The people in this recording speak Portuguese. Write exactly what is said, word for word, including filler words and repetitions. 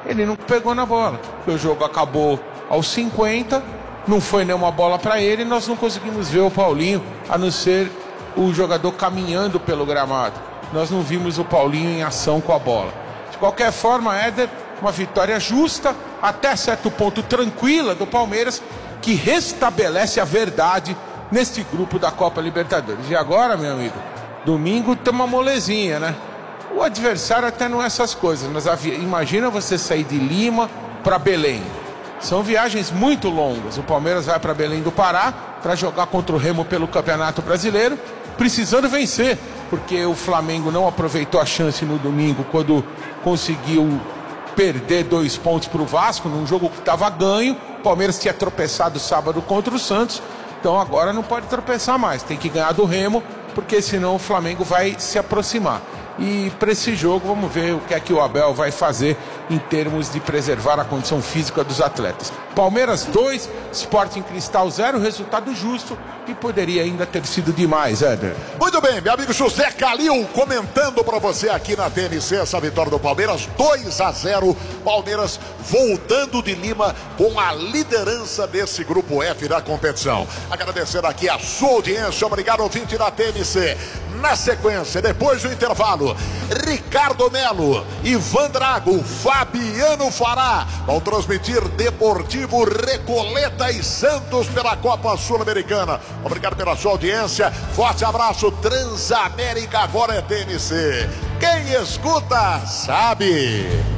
ele não pegou na bola. O jogo acabou aos cinquenta, não foi nenhuma bola para ele, nós não conseguimos ver o Paulinho, a não ser o jogador caminhando pelo gramado. Nós não vimos o Paulinho em ação com a bola. De qualquer forma, Éder, uma vitória justa, até certo ponto tranquila do Palmeiras, que restabelece a verdade neste grupo da Copa Libertadores. E agora, meu amigo, domingo tem uma molezinha, né? O adversário até não é essas coisas, mas imagina você sair de Lima para Belém. São viagens muito longas. O Palmeiras vai para Belém do Pará para jogar contra o Remo pelo Campeonato Brasileiro, precisando vencer, porque o Flamengo não aproveitou a chance no domingo quando conseguiu perder dois pontos para o Vasco, num jogo que estava ganho. O Palmeiras tinha tropeçado sábado contra o Santos, então agora não pode tropeçar mais, tem que ganhar do Remo, porque senão o Flamengo vai se aproximar. E para esse jogo vamos ver o que é que o Abel vai fazer em termos de preservar a condição física dos atletas. Palmeiras dois, Sporting Cristal zero, resultado justo, e poderia ainda ter sido demais, Éder. Muito bem, meu amigo José Calil comentando para você aqui na T N C essa vitória do Palmeiras, dois a zero, Palmeiras voltando de Lima com a liderança desse grupo F da competição. Agradecer aqui a sua audiência, obrigado ouvinte da T N C. Na sequência, depois do intervalo, Ricardo Melo, Ivan Drago, Fabiano Fará vão transmitir Deportivo Recoleta e Santos pela Copa Sul-Americana. Obrigado pela sua audiência, forte abraço. Transamérica agora é T N C. Quem escuta sabe.